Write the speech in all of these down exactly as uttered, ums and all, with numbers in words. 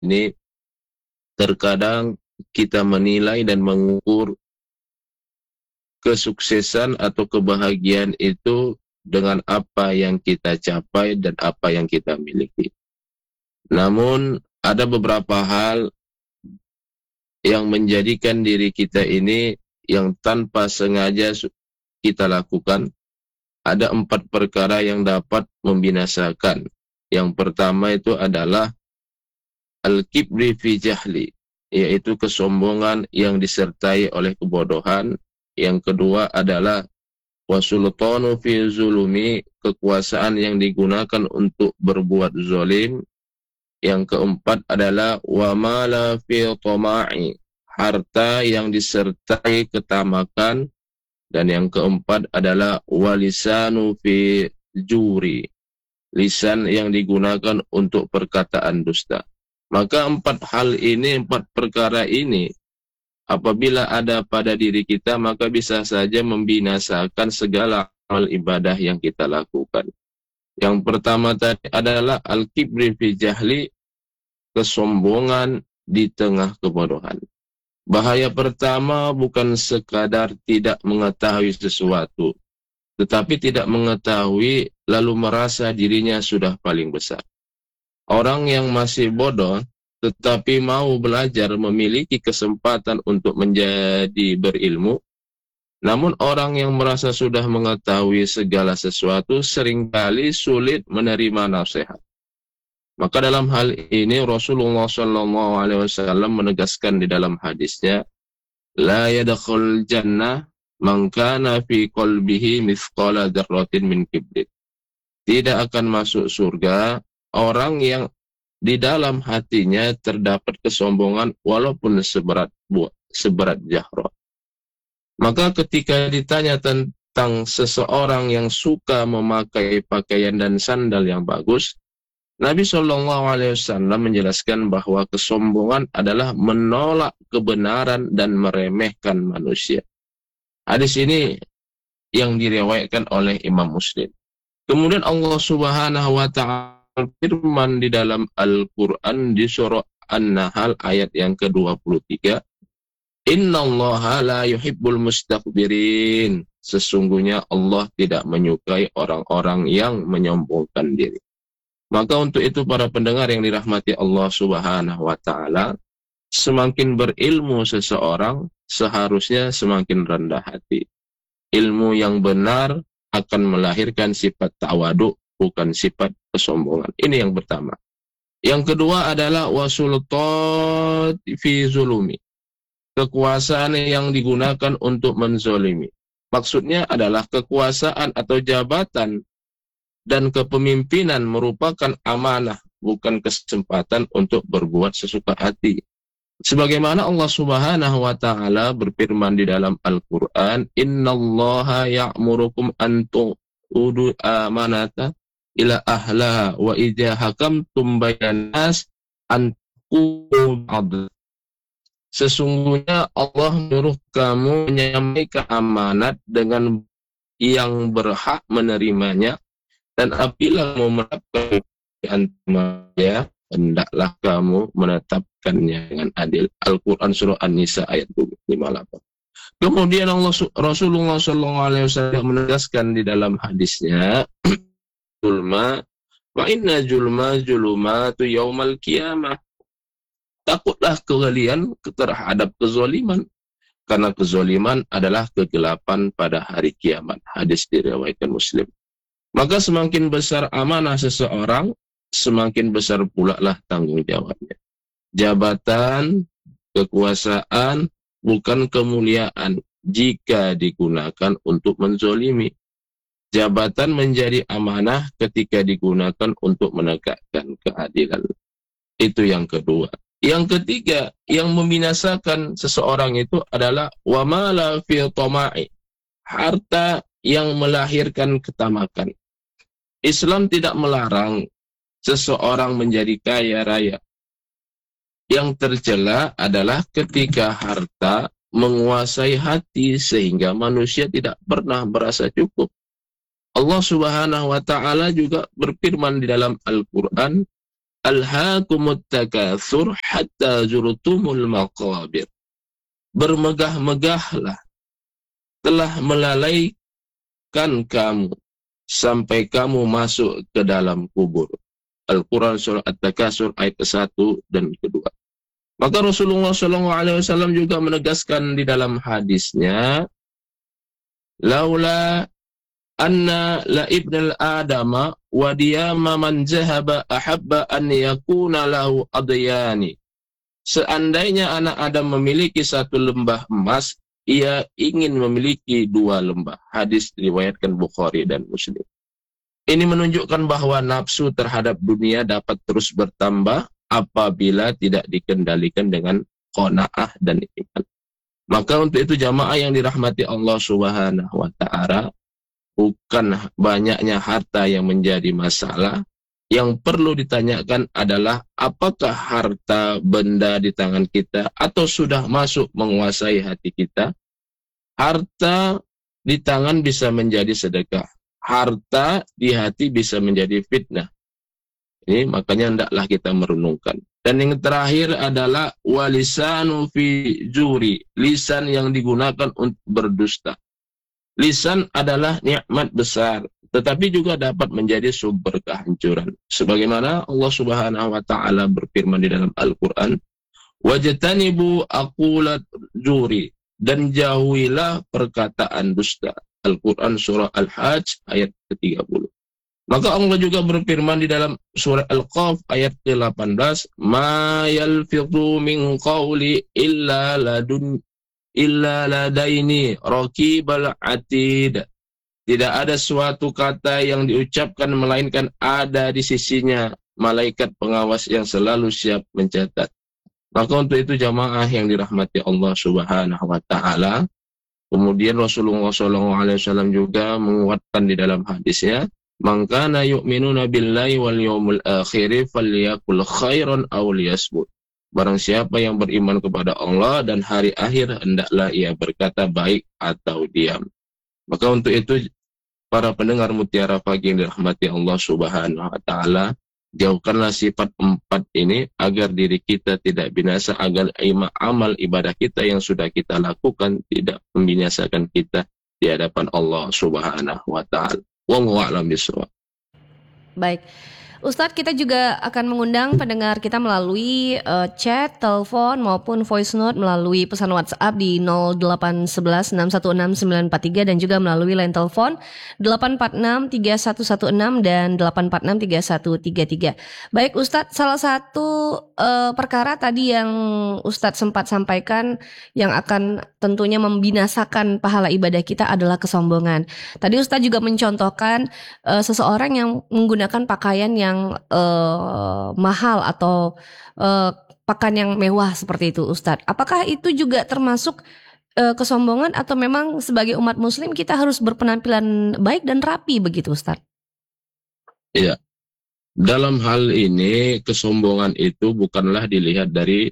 ini terkadang kita menilai dan mengukur kesuksesan atau kebahagiaan itu dengan apa yang kita capai dan apa yang kita miliki. Namun ada beberapa hal yang menjadikan diri kita ini yang tanpa sengaja kita lakukan. Ada empat perkara yang dapat membinasakan. Yang pertama itu adalah al-kibri fi jahli, yaitu kesombongan yang disertai oleh kebodohan. Yang kedua adalah wasultanu fi zulumi, kekuasaan yang digunakan untuk berbuat zalim. Yang keempat adalah wa mala fi tama'i, harta yang disertai ketamakan. Dan yang keempat adalah walisanu fi juri, lisan yang digunakan untuk perkataan dusta. Maka empat hal ini, empat perkara ini, apabila ada pada diri kita, maka bisa saja membinasakan segala amal ibadah yang kita lakukan. Yang pertama tadi adalah al-kibri fi jahli, kesombongan di tengah kebodohan. Bahaya pertama bukan sekadar tidak mengetahui sesuatu, tetapi tidak mengetahui lalu merasa dirinya sudah paling besar. Orang yang masih bodoh tetapi mau belajar, memiliki kesempatan untuk menjadi berilmu. Namun orang yang merasa sudah mengetahui segala sesuatu seringkali sulit menerima nasihat. Maka dalam hal ini Rasulullah shallallahu alaihi wasallam menegaskan di dalam hadisnya, la yadkhul jannah man kana fi qalbihi mithqala dzarratin min kibrin. Tidak akan masuk surga orang yang di dalam hatinya terdapat kesombongan walaupun seberat buah, seberat jahrat. Maka ketika ditanya tentang seseorang yang suka memakai pakaian dan sandal yang bagus, Nabi shallallahu alaihi wasallam menjelaskan bahwa kesombongan adalah menolak kebenaran dan meremehkan manusia. Hadis ini yang diriwayatkan oleh Imam Muslim. Kemudian Allah Subhanahu wa taala firman di dalam Al-Qur'an di surah An-Nahl ayat yang ke dua puluh tiga, Innallaha la yuhibbul mustakbirin. Sesungguhnya Allah tidak menyukai orang-orang yang menyombongkan diri. Maka untuk itu para pendengar yang dirahmati Allah Subhanahu wa taala, semakin berilmu seseorang seharusnya semakin rendah hati. Ilmu yang benar akan melahirkan sifat tawadu, bukan sifat kesombongan. Ini yang pertama. Yang kedua adalah wasultat fi zulumi, kekuasaan yang digunakan untuk menzolimi. Maksudnya adalah kekuasaan atau jabatan dan kepemimpinan merupakan amanah, bukan kesempatan untuk berbuat sesuka hati. Sebagaimana Allah Subhanahu wa taala berfirman di dalam Al-Qur'an, Innallaha ya'murukum an tu'udu amanata ila ahla wa idza hakamtum bainan nas an taqulu adl. Sesungguhnya Allah menyuruh kamu menyampaikan amanat dengan yang berhak menerimanya, dan apabila mau menetapkan di antara ya, hendaklah kamu menetapkannya dengan adil. Al-Quran surah An-Nisa ayat lima puluh delapan. Kemudian Allah Rasulullah shallallahu alaihi wasallam menegaskan di dalam hadisnya, julma wa inna julma julumatu yaumal qiyamah. Takutlah kalian terhadap kezaliman, karena kezaliman adalah kegelapan pada hari kiamat. Hadis diriwayatkan Muslim. Maka semakin besar amanah seseorang, semakin besar pula lah tanggung jawabnya. Jabatan, kekuasaan, bukan kemuliaan jika digunakan untuk menzolimi. Jabatan menjadi amanah ketika digunakan untuk menegakkan keadilan. Itu yang kedua. Yang ketiga, yang membinasakan seseorang itu adalah wa mala fi tama'i, harta yang melahirkan ketamakan. Islam tidak melarang seseorang menjadi kaya raya. Yang tercela adalah ketika harta menguasai hati sehingga manusia tidak pernah merasa cukup. Allah Subhanahu wa taala juga berfirman di dalam Al-Qur'an, Alhaakumut takatsur hatta zurtumul maqabir. Bermegah-megahlah telah melalaikan kamu sampai kamu masuk ke dalam kubur. Al-Quran surah At-Takatsur ayat ke satu dan kedua. Maka Rasulullah shallallahu alaihi wasallam juga menegaskan di dalam hadisnya, laula anna la ibnal adama wa diyama man zahaba ahabba an yakuna lahu adyani. Seandainya anak Adam memiliki satu lembah emas, ia ingin memiliki dua lembah. Hadis diriwayatkan Bukhari dan Muslim. Ini menunjukkan bahwa nafsu terhadap dunia dapat terus bertambah apabila tidak dikendalikan dengan qanaah dan iman. Maka untuk itu jamaah yang dirahmati Allah Subhanahu wa taala, bukan banyaknya harta yang menjadi masalah. Yang perlu ditanyakan adalah apakah harta benda di tangan kita atau sudah masuk menguasai hati kita. Harta di tangan bisa menjadi sedekah. Harta di hati bisa menjadi fitnah. Ini makanya hendaklah kita merenungkan. Dan yang terakhir adalah walisanu fi juri, lisan yang digunakan untuk berdusta. Lisan adalah nikmat besar, tetapi juga dapat menjadi sumber kehancuran. Sebagaimana Allah Subhanahu wa taala berfirman di dalam Al-Qur'an, "Wajtanibu aqulat juri," dan jauhilah perkataan dusta. Al-Qur'an surah Al-Hajj ayat ke tiga puluh. Maka Allah juga berfirman di dalam surah Al-Qaf ayat ke delapan belas, "Ma yalfidhu min qawli illa ladun illa ladaini raqibal atid." Tidak ada suatu kata yang diucapkan melainkan ada di sisinya malaikat pengawas yang selalu siap mencatat. Maka untuk itu jamaah yang dirahmati Allah Subhanahu wa taala, kemudian Rasulullah shallallahu alaihi wasallam juga menguatkan di dalam hadisnya, "Man kana yu'minuna billahi wal yawmil akhir falyakul khairan aw liyasmut." Barang siapa yang beriman kepada Allah dan hari akhir, hendaklah ia berkata baik atau diam. Maka untuk itu, para pendengar Mutiara Pagi yang dirahmati Allah Subhanahu wa taala, jauhkanlah sifat empat ini agar diri kita tidak binasa, agar amal ibadah kita yang sudah kita lakukan tidak membinasakan kita di hadapan Allah Subhanahu wa taala. Wallahu a'lam bishawab. Baik. Ustadz, kita juga akan mengundang pendengar kita melalui uh, chat, telepon, maupun voice note melalui pesan WhatsApp di nol delapan satu satu enam satu enam sembilan empat tiga dan juga melalui line telepon delapan empat enam tiga satu satu enam dan delapan empat enam tiga satu tiga tiga. Baik Ustadz, salah satu uh, perkara tadi yang Ustadz sempat sampaikan yang akan tentunya membinasakan pahala ibadah kita adalah kesombongan. Tadi Ustadz juga mencontohkan uh, seseorang yang menggunakan pakaian yang yang uh, mahal atau uh, pakaian yang mewah seperti itu, Ustadz. Apakah itu juga termasuk uh, kesombongan atau memang sebagai umat muslim kita harus berpenampilan baik dan rapi begitu, Ustadz? Iya. Dalam hal ini kesombongan itu bukanlah dilihat dari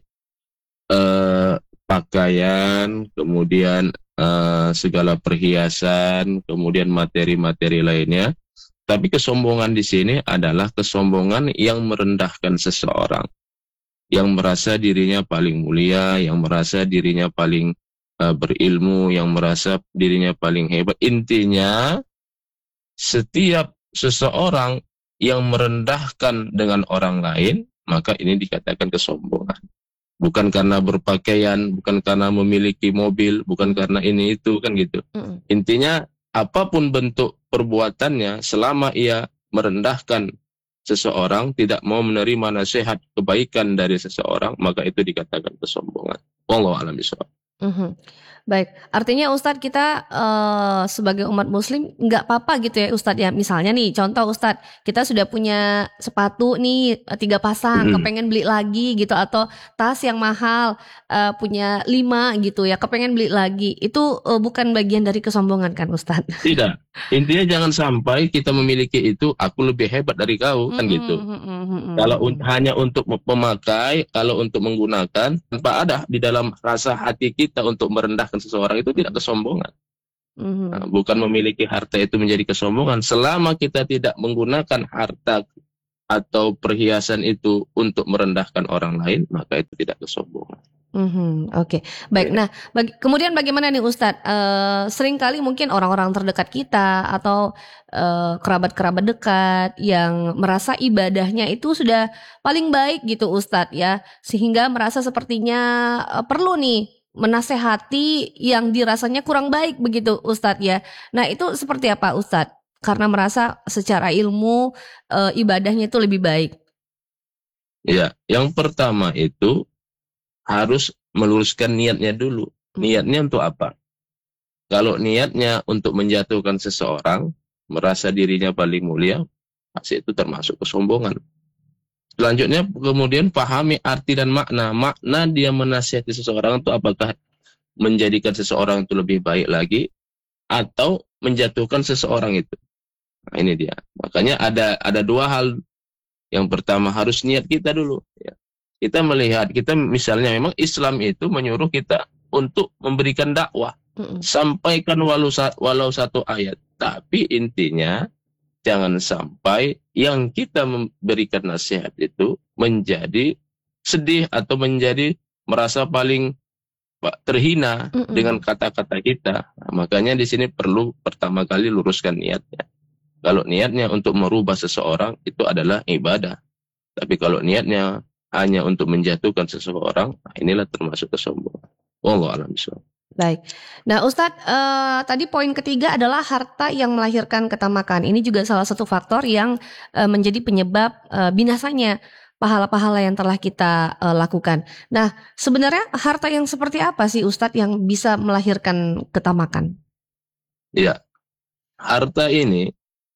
uh, pakaian, kemudian uh, segala perhiasan, kemudian materi-materi lainnya. Tapi kesombongan di sini adalah kesombongan yang merendahkan seseorang, yang merasa dirinya paling mulia, yang merasa dirinya paling uh, berilmu, yang merasa dirinya paling hebat. Intinya, setiap seseorang yang merendahkan dengan orang lain, maka ini dikatakan kesombongan. Bukan karena berpakaian, bukan karena memiliki mobil, bukan karena ini itu, kan gitu. Mm. Intinya, apapun bentuk perbuatannya, selama ia merendahkan seseorang, tidak mau menerima nasihat kebaikan dari seseorang, maka itu dikatakan kesombongan. Wallahu a'lam bishawab. Mm-hmm. Baik, artinya Ustadz kita uh, sebagai umat muslim nggak apa-apa gitu ya Ustadz ya. Misalnya nih contoh Ustadz, kita sudah punya sepatu nih tiga pasang, mm-hmm. kepengen beli lagi gitu, atau tas yang mahal uh, punya lima gitu ya, kepengen beli lagi. Itu uh, bukan bagian dari kesombongan kan Ustadz? Tidak, intinya jangan sampai kita memiliki itu, aku lebih hebat dari kau, kan mm-hmm. gitu. Mm-hmm. Kalau un- hanya untuk memakai, kalau untuk menggunakan, tanpa ada di dalam rasa hati kita untuk merendahkan seseorang, itu tidak kesombongan. Mm-hmm. Nah, bukan memiliki harta itu menjadi kesombongan. Selama kita tidak menggunakan harta atau perhiasan itu untuk merendahkan orang lain, maka itu tidak kesombongan. Mhm, oke. Baik. Nah, bagi, kemudian bagaimana nih Ustadz? Eh, seringkali mungkin orang-orang terdekat kita atau eh, kerabat-kerabat dekat yang merasa ibadahnya itu sudah paling baik gitu Ustadz ya, sehingga merasa sepertinya eh, perlu nih menasehati yang dirasanya kurang baik begitu Ustadz ya. Nah, itu seperti apa Ustadz? Karena merasa secara ilmu eh, ibadahnya itu lebih baik. Ya, yang pertama itu harus meluruskan niatnya dulu. Niatnya untuk apa? Kalau niatnya untuk menjatuhkan seseorang, merasa dirinya paling mulia, pasti itu termasuk kesombongan. Selanjutnya kemudian pahami arti dan makna. Makna dia menasihati seseorang itu apakah menjadikan seseorang itu lebih baik lagi atau menjatuhkan seseorang itu. Nah, ini dia. Makanya ada ada dua hal. Yang pertama harus niat kita dulu. Ya. Kita melihat, kita misalnya memang Islam itu menyuruh kita untuk memberikan dakwah. Mm-mm. Sampaikan walau, walau satu ayat. Tapi intinya jangan sampai yang kita memberikan nasihat itu menjadi sedih atau menjadi merasa paling terhina Mm-mm. dengan kata-kata kita. Nah, makanya di sini perlu pertama kali luruskan niatnya. Kalau niatnya untuk merubah seseorang itu adalah ibadah. Tapi kalau niatnya hanya untuk menjatuhkan seseorang, nah inilah termasuk kesombongan. Wallahu a'lam bishawab. Baik. Nah, Ustadz, eh, tadi poin ketiga adalah harta yang melahirkan ketamakan. Ini juga salah satu faktor yang eh, menjadi penyebab eh, binasanya pahala-pahala yang telah kita eh, lakukan. Nah, sebenarnya harta yang seperti apa sih Ustadz yang bisa melahirkan ketamakan? Ya, harta ini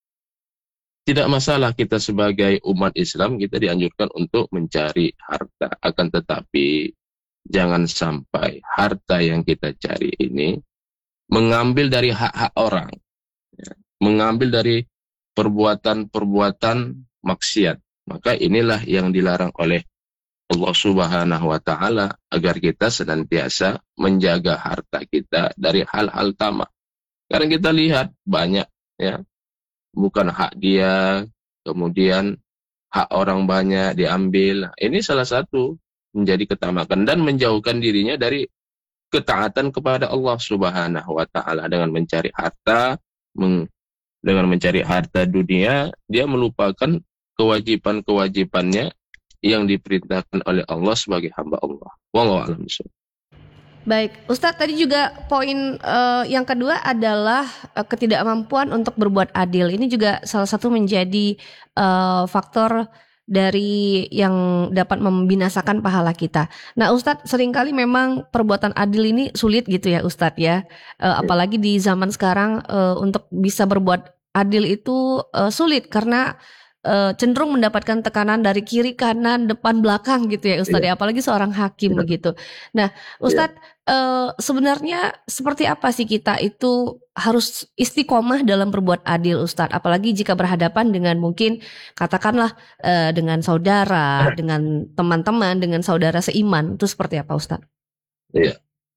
tidak masalah kita sebagai umat Islam, kita dianjurkan untuk mencari harta. Akan tetapi, jangan sampai harta yang kita cari ini mengambil dari hak-hak orang. Mengambil dari perbuatan-perbuatan maksiat. Maka inilah yang dilarang oleh Allah Subhanahu wa Ta'ala agar kita senantiasa menjaga harta kita dari hal-hal tamak. Karena kita lihat banyak ya, bukan hak dia, kemudian hak orang banyak diambil. Ini salah satu menjadi ketamakan dan menjauhkan dirinya dari ketaatan kepada Allah Subhanahu wa Ta'ala dengan mencari harta, meng, dengan mencari harta dunia, dia melupakan kewajiban-kewajibannya yang diperintahkan oleh Allah sebagai hamba Allah. Wallahu a'lam bishawab. Baik, Ustadz tadi juga poin uh, yang kedua adalah uh, ketidakmampuan untuk berbuat adil. Ini juga salah satu menjadi uh, faktor dari yang dapat membinasakan pahala kita. Nah, Ustadz seringkali memang perbuatan adil ini sulit gitu ya, Ustadz ya. Uh, apalagi di zaman sekarang uh, untuk bisa berbuat adil itu uh, sulit karena Uh, cenderung mendapatkan tekanan dari kiri, kanan, depan, belakang gitu ya Ustadz yeah. ya, apalagi seorang hakim yeah. begitu. Nah Ustadz yeah. uh, sebenarnya seperti apa sih kita itu harus istiqomah dalam berbuat adil Ustadz, apalagi jika berhadapan dengan mungkin katakanlah uh, dengan saudara, yeah. dengan teman-teman, dengan saudara seiman, itu seperti apa Ustadz? Iya, yeah.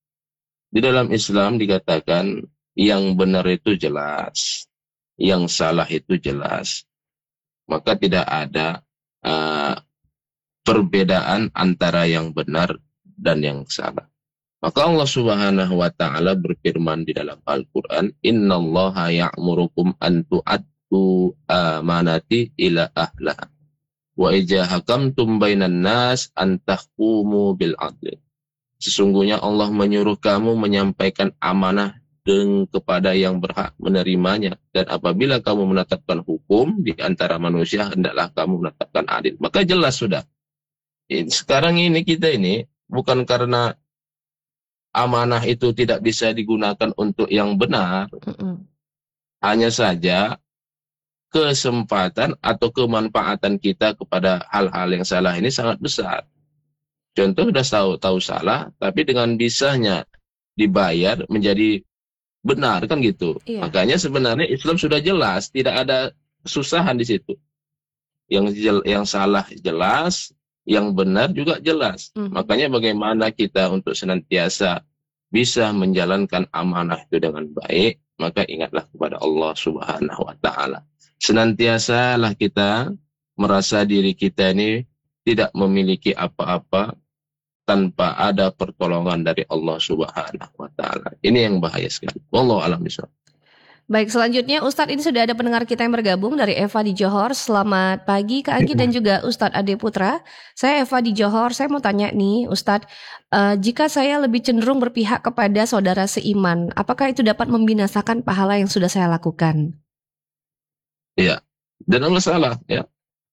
Di dalam Islam dikatakan yang benar itu jelas, yang salah itu jelas. Maka tidak ada uh, perbedaan antara yang benar dan yang salah. Maka Allah Subhanahu wa Ta'ala berfirman di dalam Al-Quran, Innallaha ya'murukum an tu'addu amanati ila ahlah wa idza hakamtum bainan nas an tahkumu bil adl. Sesungguhnya Allah menyuruh kamu menyampaikan amanah dan kepada yang berhak menerimanya. Dan apabila kamu menetapkan hukum di antara manusia, hendaklah kamu menetapkan adil. Maka jelas sudah. Sekarang ini kita ini, bukan karena amanah itu tidak bisa digunakan untuk yang benar. Mm-mm. Hanya saja kesempatan atau kemanfaatan kita kepada hal-hal yang salah ini sangat besar. Contoh sudah tahu, tahu salah, tapi dengan bisanya dibayar menjadi benar kan gitu. Iya. Makanya sebenarnya Islam sudah jelas, tidak ada kesusahan di situ. Yang jel, yang salah jelas, yang benar juga jelas. Mm. Makanya bagaimana kita untuk senantiasa bisa menjalankan amanah itu dengan baik, maka ingatlah kepada Allah Subhanahu wa Ta'ala. Senantiasalah kita merasa diri kita ini tidak memiliki apa-apa tanpa ada pertolongan dari Allah Subhanahu wa taala. Ini yang bahaya sekali. Wallahu a'lam bishawab. Baik, selanjutnya Ustadz, ini sudah ada pendengar kita yang bergabung dari Eva di Johor. Selamat pagi Kak Anggi dan juga Ustadz Ade Putra. Saya Eva di Johor, saya mau tanya nih Ustadz, uh, jika saya lebih cenderung berpihak kepada saudara seiman, apakah itu dapat membinasakan pahala yang sudah saya lakukan? Ya, dan Allah salah ya.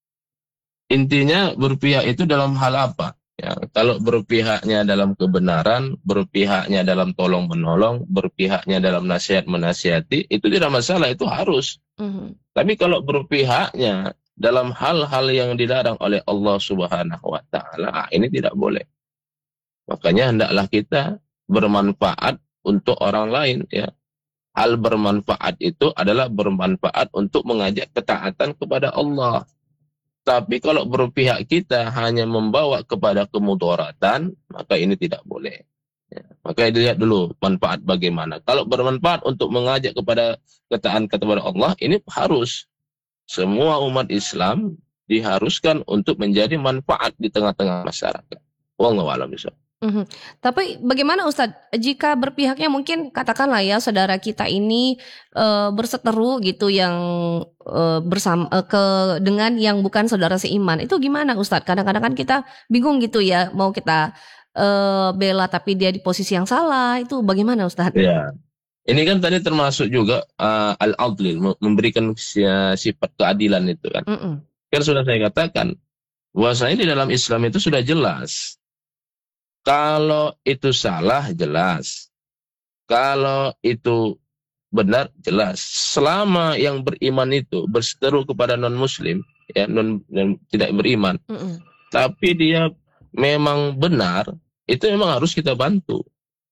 Intinya berpihak itu dalam hal apa? Ya, kalau berpihaknya dalam kebenaran, berpihaknya dalam tolong menolong, berpihaknya dalam nasihat menasihati, itu tidak masalah, itu harus. Mm-hmm. Tapi kalau berpihaknya dalam hal-hal yang dilarang oleh Allah Subhanahu wa taala, ini tidak boleh. Makanya hendaklah kita bermanfaat untuk orang lain ya. Hal bermanfaat itu adalah bermanfaat untuk mengajak ketaatan kepada Allah. Tapi kalau berpihak kita hanya membawa kepada kemudaratan, maka ini tidak boleh. Ya, maka dilihat dulu manfaat bagaimana. Kalau bermanfaat untuk mengajak kepada ketaatan kepada Allah, ini harus. Semua umat Islam diharuskan untuk menjadi manfaat di tengah-tengah masyarakat. Wallahu a'lam bishawab. Mm-hmm. Tapi bagaimana Ustadz, jika berpihaknya mungkin katakanlah ya saudara kita ini uh, berseteru gitu yang uh, bersama uh, ke dengan yang bukan saudara seiman, itu gimana Ustadz? Kadang-kadang kan kita bingung gitu ya, mau kita uh, bela tapi dia di posisi yang salah, itu bagaimana Ustadz? Ya, ini kan tadi termasuk juga uh, al-adlil, memberikan sifat keadilan itu kan. Mm-mm. Kan sudah saya katakan bahwasanya di dalam Islam itu sudah jelas. Kalau itu salah, jelas. Kalau itu benar, jelas. Selama yang beriman itu berseteru kepada non-muslim, ya, non, non tidak beriman, mm-mm. tapi dia memang benar, itu memang harus kita bantu.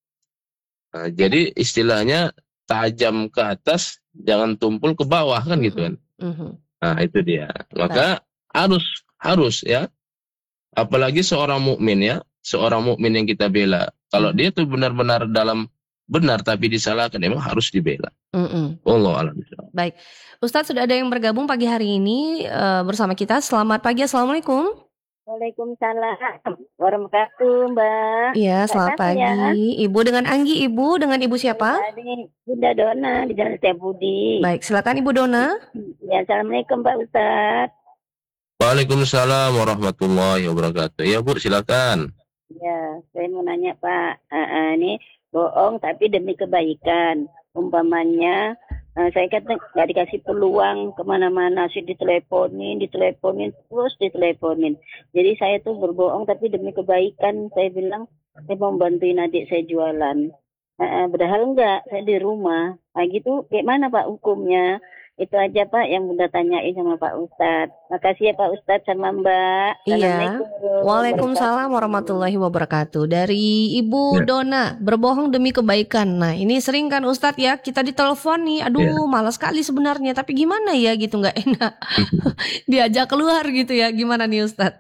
Nah, jadi istilahnya tajam ke atas, jangan tumpul ke bawah kan, mm-hmm. gitu kan. Mm-hmm. Nah itu dia. Maka Baik. harus harus ya. Apalagi seorang mukmin ya. Seorang mukmin yang kita bela, kalau dia tuh benar-benar dalam benar tapi disalahkan, memang harus dibela. Mm-mm. Allah alam. Baik, Ustadz sudah ada yang bergabung pagi hari ini uh, bersama kita. Selamat pagi, assalamualaikum. Waalaikumsalam warahmatullahi wabarakatuh, Mbak. Iya, selamat pagi. Ya. Ibu dengan Anggi, Ibu dengan Ibu siapa? Bunda Dona di Jalan Setiabudi. Baik, silakan Ibu Dona. Ya, assalamualaikum Pak Ustadz. Waalaikumsalam warahmatullahi wabarakatuh. Ya Bu, silakan. Ya, saya mau nanya Pak, uh, uh, ini bohong tapi demi kebaikan. Umpamanya, uh, saya kata nggak dikasih peluang kemana-mana, sih diteleponin, diteleponin, terus diteleponin. Jadi saya tuh berbohong tapi demi kebaikan. Saya bilang, saya mau bantuin adik saya jualan. Uh, uh, padahal enggak, saya di rumah. Nah gitu, kayak mana Pak hukumnya? Itu aja Pak yang Bunda tanyain sama Pak Ustadz. Makasih ya Pak Ustadz sama Mbak. Iya. Waalaikumsalam warahmatullahi wabarakatuh. Dari Ibu ya. Dona, berbohong demi kebaikan. Nah ini sering kan Ustadz ya, kita ditelepon nih, aduh ya. malas sekali sebenarnya. Tapi gimana ya gitu, nggak enak. Diajak keluar gitu ya, gimana nih Ustadz?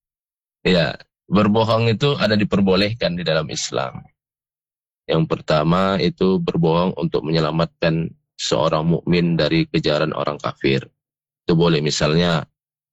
Iya, berbohong itu ada diperbolehkan di dalam Islam. Yang pertama itu berbohong untuk menyelamatkan seorang mukmin dari kejaran orang kafir. Itu boleh, misalnya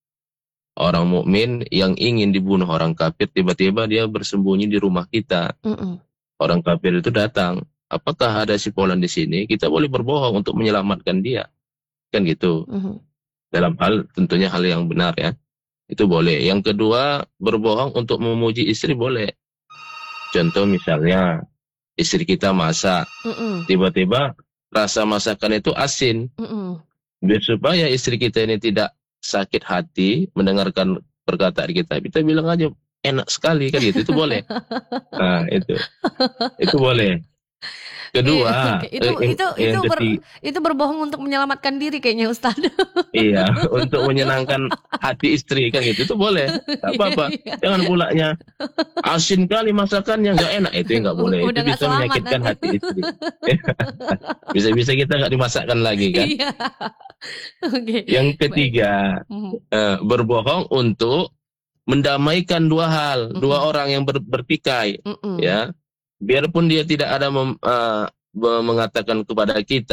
orang mukmin yang ingin dibunuh orang kafir, tiba-tiba dia bersembunyi di rumah kita. Mm-mm. Orang kafir itu datang, apakah ada si Polan di sini? Kita boleh berbohong untuk menyelamatkan dia. Kan gitu. Mm-hmm. Dalam hal tentunya hal yang benar ya. Itu boleh. Yang kedua, berbohong untuk memuji istri boleh. Contoh misalnya istri kita masak, Mm-mm. tiba-tiba rasa masakan itu asin. Mm-mm. Biar supaya istri kita ini tidak sakit hati mendengarkan perkataan kita, kita bilang aja enak sekali kan gitu, itu boleh. Nah itu, itu boleh. Kedua, itu eh, itu eh, itu, ber, ketiga, itu berbohong untuk menyelamatkan diri kayaknya Ustaz. Iya, untuk menyenangkan hati istri kan gitu, itu boleh. Tak apa-apa. Jangan pulanya asin kali masakannya nggak enak, itu nggak boleh. Udah itu bisa menyakitkan hati istri. Bisa-bisa kita nggak dimasakkan lagi kan. Iya. Okay. Yang ketiga, uh, berbohong untuk mendamaikan dua hal, Mm-mm. dua orang yang ber, bertikai, Mm-mm. ya. Biarpun dia tidak ada mem, uh, mengatakan kepada kita,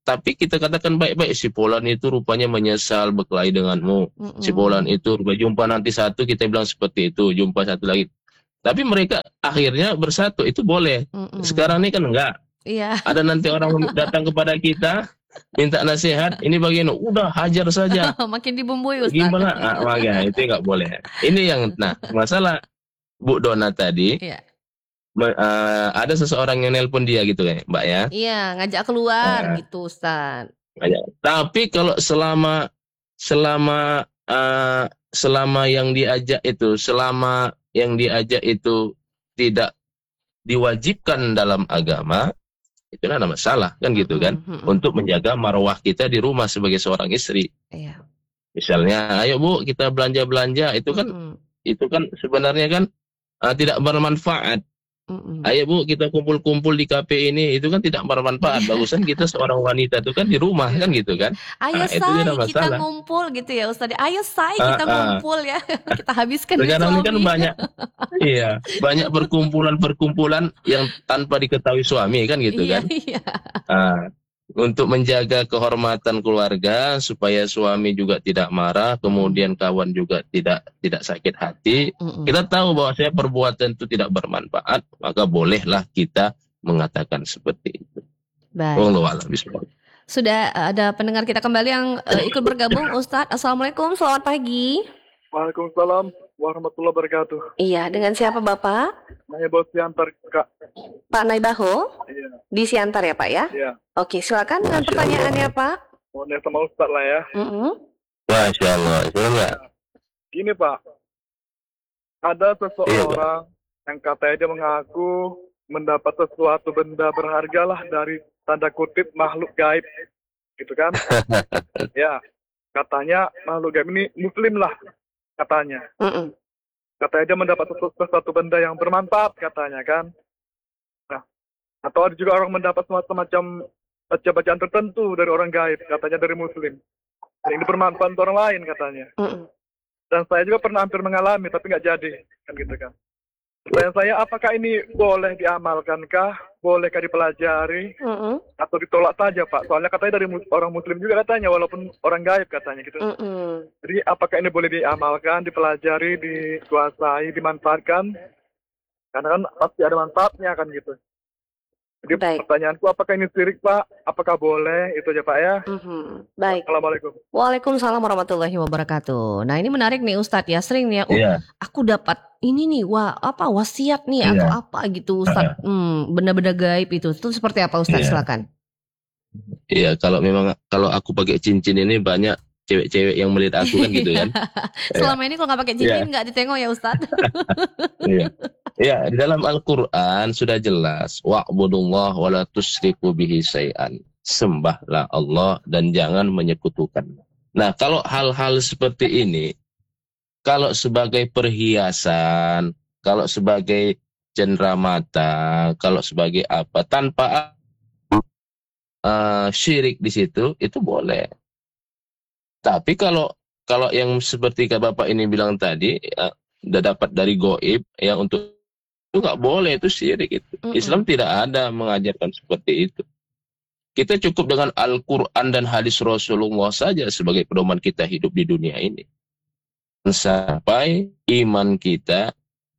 tapi kita katakan baik-baik, si Fulan itu rupanya menyesal berkelahi denganmu. Mm-mm. Si Fulan itu jumpa nanti satu, kita bilang seperti itu, jumpa satu lagi. Tapi mereka akhirnya bersatu, itu boleh. Mm-mm. Sekarang ini kan enggak. Iya. Ada nanti orang datang kepada kita, minta nasihat, ini bagian, udah hajar saja. Makin dibumbui Ustaz. Gimana? Ah, makanya itu enggak boleh. Ini yang, nah, masalah Bu Dona tadi, Iya. me- eh, ada seseorang yang nelpon dia gitu kan, Mbak ya. Iya, ngajak keluar Nah. gitu Ustaz. Tapi kalau selama selama eh, selama yang diajak itu, selama yang diajak itu tidak diwajibkan dalam agama, itu ada masalah kan gitu kan, Mm-mm, mm-mm. untuk menjaga marwah kita di rumah sebagai seorang istri. Iya. Misalnya, ayo Bu, kita belanja-belanja, itu kan Mm-mm, itu kan sebenarnya kan eh, tidak bermanfaat. mm-mm. Ayo Bu, kita kumpul-kumpul di kafe ini, itu kan tidak bermanfaat. Bagusan kita seorang wanita itu kan di rumah kan gitu kan. Ayo Ah, itu say tidak kita masalah. ngumpul gitu ya Ustaz. Ayo say Ah, kita ah. ngumpul ya. Kita habiskan duit Sekarang ini kan suami. banyak, iya, banyak perkumpulan-perkumpulan yang tanpa diketahui suami kan gitu Iya, kan. iya. Ah, untuk menjaga kehormatan keluarga supaya suami juga tidak marah, kemudian kawan juga tidak tidak sakit hati. Mm-mm. Kita tahu bahwa saya perbuatan itu tidak bermanfaat, maka bolehlah kita mengatakan seperti itu. Baik. Wallahu a'lam bishawab. Sudah ada pendengar kita kembali yang eh, ikut bergabung Ustadz. Assalamualaikum, selamat pagi. Waalaikumsalam warahmatullahi wabarakatuh. Iya, dengan siapa Bapak? Saya bos Siantar, Kak. Pak Naibaho Iya, di Siantar ya Pak ya? iya. Oke, silakan dengan pertanyaannya Pak. Mau nanya sama Ustaz lah ya. Mm-mm. Masya Allah. Silakan. Gini Pak, ada seseorang yang katanya dia mengaku mendapat sesuatu benda berharga lah dari tanda kutip makhluk gaib, gitu kan? Ya, katanya makhluk gaib ini Muslim lah, katanya. Mm-mm. Katanya dia mendapat sesuatu, sesuatu benda yang bermanfaat, katanya kan. Nah, atau ada juga orang mendapat semacam baca-bacaan tertentu dari orang gaib, katanya dari Muslim. Dan ini bermanfaat untuk orang lain, katanya. Mm-mm. Dan saya juga pernah hampir mengalami, tapi nggak jadi, kan gitu kan. Pertanyaan saya, apakah ini boleh diamalkankah? Bolehkah dipelajari? Mm-mm. Atau ditolak saja, Pak? Soalnya katanya dari mus- orang Muslim juga katanya, walaupun orang gaib katanya gitu. Mm-mm. Jadi apakah ini boleh diamalkan, dipelajari, dikuasai, dimanfaatkan? Karena kan pasti ada manfaatnya kan gitu. Jadi Baik. pertanyaanku, apakah ini syirik, Pak? Apakah boleh? Itu aja, Pak ya. Mhm. Baik. Assalamualaikum. Waalaikumsalam warahmatullahi wabarakatuh. Nah ini menarik nih Ustadz ya, sering nih ya. Oh, Iya. aku dapat ini nih, wah apa wasiat nih Iya. atau apa gitu Ustadz. Hmm, benda-benda gaib itu. Itu seperti apa Ustadz? Iya. Silakan. Iya, kalau memang kalau aku pakai cincin ini banyak cewek-cewek yang melihat aku kan gitu kan. Selama ini kalau nggak pakai cincin nggak ditengok ya Ustadz. Iya. Ya, di dalam Al-Qur'an sudah jelas wa'budullah wa la tusyriku bihi syai'an. Sembahlah Allah dan jangan menyekutukan. Nah, kalau hal-hal seperti ini, kalau sebagai perhiasan, kalau sebagai cenderamata, kalau sebagai apa, tanpa uh, syirik di situ, itu boleh. Tapi kalau kalau yang seperti kata Bapak ini bilang tadi, ya, udah dapat dari goib, ya untuk itu nggak boleh, itu syirik itu. Mm-mm. Islam tidak ada mengajarkan seperti itu. Kita cukup dengan Al-Quran dan hadis Rasulullah saja sebagai pedoman kita hidup di dunia ini. Sampai iman kita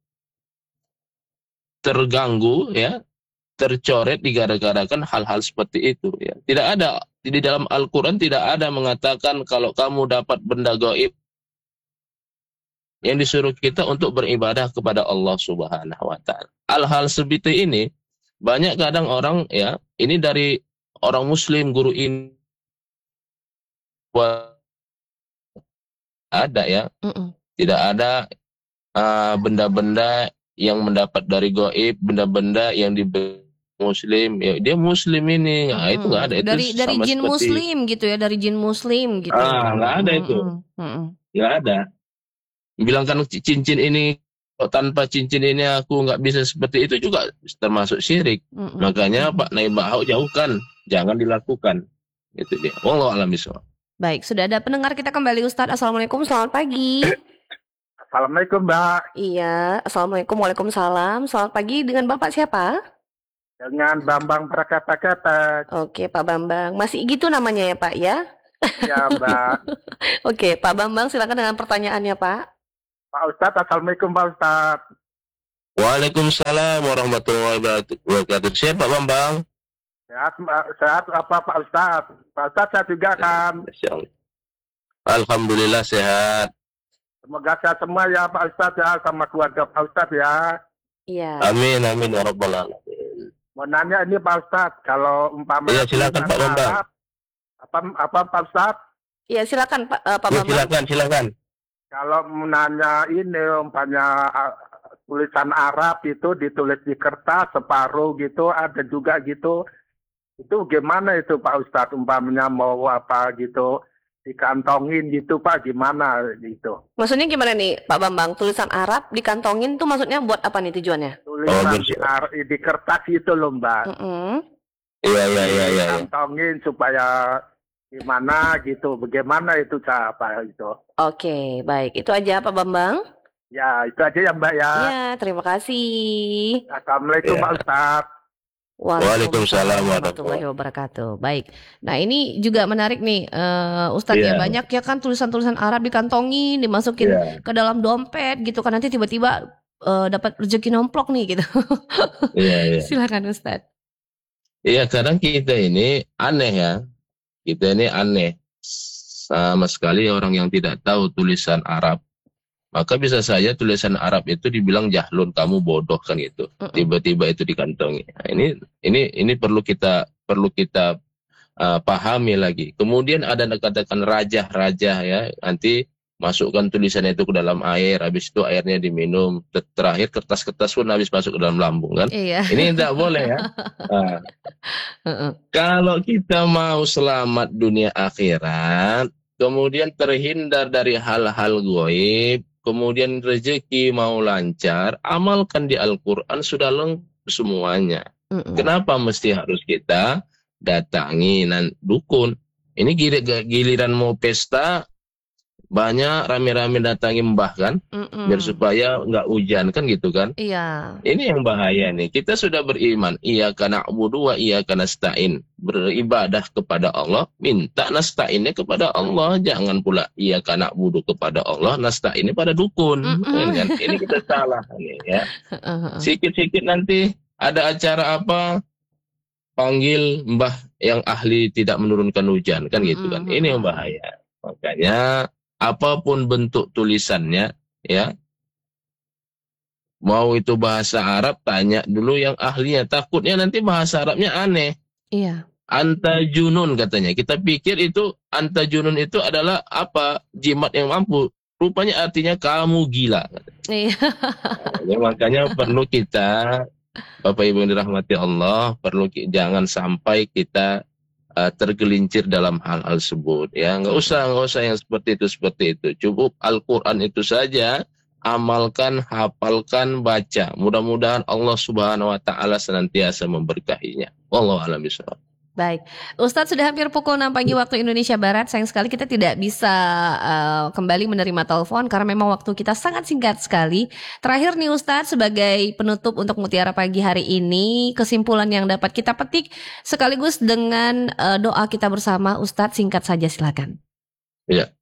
terganggu, ya, tercoret digara-garakan hal-hal seperti itu. Ya. Tidak ada, di dalam Al-Quran tidak ada mengatakan kalau kamu dapat benda gaib, yang disuruh kita untuk beribadah kepada Allah Subhanahu wa Ta'ala. Hal-hal seperti ini banyak kadang orang, ya, ini dari orang Muslim, guru ini ada, ya, Mm-mm. tidak ada uh, benda-benda yang mendapat dari gaib, benda-benda yang diberi Muslim, ya, dia Muslim ini, nah, itu nggak ada. Itu Dari dari sama jin seperti- Muslim gitu ya, dari jin Muslim gitu. Ah, nggak ada itu. Mm-mm. Mm-mm. Nggak ada. Bilangkan cincin ini, kalau tanpa cincin ini aku nggak bisa seperti itu, juga termasuk syirik. Mm-mm. Makanya Pak Naibaho jauhkan, jangan dilakukan. Itu dia. Wallahu a'lam bishawab. Baik, sudah ada pendengar kita kembali Ustadz. Assalamualaikum, selamat pagi. Assalamualaikum, Mbak. Iya, assalamualaikum, waalaikumsalam. Selamat pagi, dengan Bapak siapa? Dengan Bambang Prakata-Kata. Oke, Pak Bambang. Masih gitu namanya ya, Pak ya? Ya, Mbak. Oke, Pak Bambang silakan dengan pertanyaannya, Pak. Pak Ustadz, Assalamualaikum Pak Ustadz. Waalaikumsalam warahmatullahi wabarakatuh. Siapa Pak Bambang? Sehat, sehat apa Pak Ustadz? Pak Ustadz sehat juga kan? Alhamdulillah sehat. Semoga sehat semua ya Pak Ustadz ya, sama keluarga Pak Ustadz ya. Iya. Amin, amin ya rabbal alamin. Mau nanya ini Pak Ustadz, kalau umpamanya Iya silakan Pak Bambang. Arab, apa apa Pak Ustadz? Iya silakan Pak uh, Pak Ya, Bambang. silakan, silakan. Kalau menanya ini umpamanya uh, tulisan Arab itu ditulis di kertas separuh gitu, ada juga gitu. Itu gimana itu Pak Ustadz, umpamanya mau apa gitu dikantongin gitu Pak, gimana gitu? Maksudnya gimana nih Pak Bambang? Tulisan Arab dikantongin tuh maksudnya buat apa nih tujuannya? Tulisan Oh, di, ar- di kertas itu loh Mbak. Mm-mm. Iya, iya, iya, iya. Kantongin supaya gimana gitu, bagaimana itu cara apa itu? Oke, baik. Itu aja Pak Bambang. Ya itu aja ya Mbak ya. Ya, terima kasih. Assalamualaikum Ya. Pak Ustadz. Waalaikumsalam warahmatullahi wabarakatuh. Baik. Nah, ini juga menarik nih uh, Ustadz ya. Iya. Banyak ya kan tulisan-tulisan Arab dikantongin, dimasukin Iya. ke dalam dompet gitu kan, nanti tiba-tiba uh, dapat rezeki nomplok nih gitu. Iya, iya. Silakan Ustadz. Iya, kadang kita ini aneh ya. Kita ini aneh. Sama sekali orang yang tidak tahu tulisan Arab. Maka bisa saja tulisan Arab itu dibilang jahlun, kamu bodoh kan gitu. Mm-mm. Tiba-tiba itu dikantongi. Nah, ini ini ini perlu kita perlu kita uh, pahami lagi. Kemudian ada yang katakan rajah-rajah ya. Nanti masukkan tulisan itu ke dalam air, habis itu airnya diminum. Ter- Terakhir kertas-kertas pun habis masuk ke dalam lambung kan. Iya. Ini tidak boleh ya. Nah, Heeh. kalau kita mau selamat dunia akhirat, kemudian terhindar dari hal-hal goib, kemudian rezeki mau lancar, amalkan di Al-Quran sudah lengkap semuanya. Mm-mm. Kenapa mesti harus kita datangi nan dukun? Ini gili- giliran mau pesta, banyak rame-rame datangi mbah kan, Mm-mm. biar supaya nggak hujan kan gitu kan. Iya. Ini yang bahaya nih. Kita sudah beriman. Iyyaka na'budu wa iyyaka nasta'in. Beribadah kepada Allah, minta nasta'innya kepada Allah. Jangan pula iyyaka na'budu kepada Allah, nasta'innya pada dukun. Mm-mm. Kan? Ini kita salah nih ya. Heeh. Sikit-sikit nanti ada acara apa, panggil mbah yang ahli tidak menurunkan hujan kan gitu kan. Mm-mm. Ini yang bahaya. Makanya apapun bentuk tulisannya ya, mau itu bahasa Arab, tanya dulu yang ahlinya. Takutnya nanti bahasa Arabnya aneh. Iya. Anta junun katanya. Kita pikir itu anta junun itu adalah apa? Jimat yang mampu. Rupanya artinya kamu gila. Iya. Ya, makanya perlu kita, Bapak Ibu yang dirahmati Allah, perlu ki- jangan sampai kita uh, tergelincir dalam hal-hal tersebut. Ya, nggak usah, nggak usah yang seperti itu seperti itu. Cukup Al-Quran itu saja. Amalkan, hafalkan, baca. Mudah-mudahan Allah Subhanahu wa taala senantiasa memberkahinya. Wallahu a'lam bishawab. Baik, Ustadz sudah hampir pukul enam pagi waktu Indonesia Barat. Sayang sekali kita tidak bisa uh, kembali menerima telepon karena memang waktu kita sangat singkat sekali. Terakhir nih Ustadz, sebagai penutup untuk Mutiara Pagi hari ini, kesimpulan yang dapat kita petik sekaligus dengan uh, doa kita bersama, Ustadz singkat saja silakan. Ya.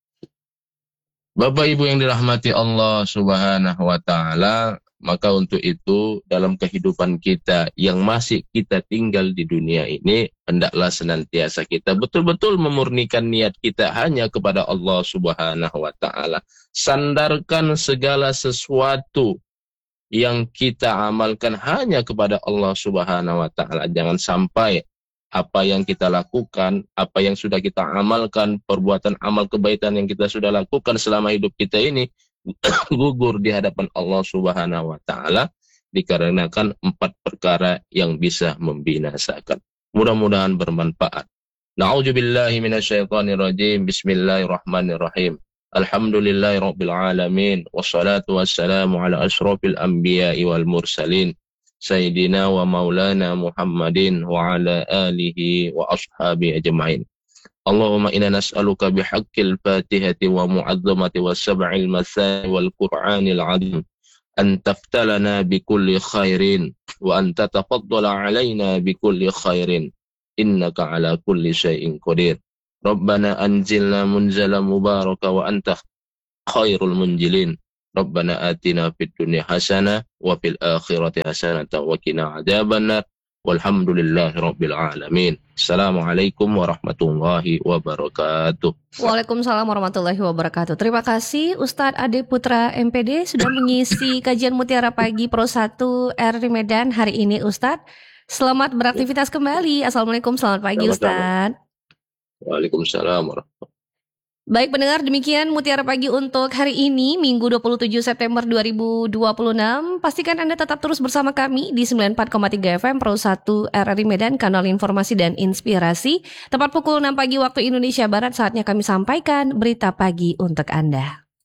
Bapak Ibu yang dirahmati Allah Subhanahu wa taala, maka untuk itu dalam kehidupan kita yang masih kita tinggal di dunia ini, hendaklah senantiasa kita betul-betul memurnikan niat kita hanya kepada Allah Subhanahu wa taala. Sandarkan segala sesuatu yang kita amalkan hanya kepada Allah Subhanahu wa taala. Jangan sampai apa yang kita lakukan, apa yang sudah kita amalkan, perbuatan amal kebaikan yang kita sudah lakukan selama hidup kita ini gugur di hadapan Allah Subhanahu wa taala dikarenakan empat perkara yang bisa membinasakan. Mudah-mudahan bermanfaat. Na'udzubillahi minasyaitonir rajim. Bismillahirrahmanirrahim. Alhamdulillahirabbil alamin wassalatu wassalamu ala asyrofil anbiya'i wal mursalin sayyidina wa maulana Muhammadin wa ala alihi wa ashabi ajma'in. Allahumma inna nas'aluka bihaqqil fatihati wa mu'azzamati wa sab'il masai wal qur'anil azim an taftalana bikulli khairin وأن تتفضل علينا بكل خير إنك على كل شيء قدير ربنا أنزلنا منزلا مباركا وأنت خير المنزلين ربنا آتنا في الدنيا حسنة وفي الآخرة حسنة وقنا عذاب النار والحمد لله رب العالمين. Assalamualaikum warahmatullahi wabarakatuh. Waalaikumsalam warahmatullahi wabarakatuh. Terima kasih Ustadz Ade Putra M P D sudah mengisi kajian Mutiara Pagi Pro satu R R I Medan hari ini Ustadz. Selamat beraktivitas kembali. Assalamualaikum, selamat pagi Ustadz. Waalaikumsalam warahmatullahi. Baik pendengar, demikian Mutiara Pagi untuk hari ini, Minggu dua puluh tujuh September dua ribu dua puluh enam. Pastikan Anda tetap terus bersama kami di sembilan puluh empat koma tiga F M Pro satu R R I Medan, kanal informasi dan inspirasi. Tepat pukul enam pagi waktu Indonesia Barat, saatnya kami sampaikan berita pagi untuk Anda.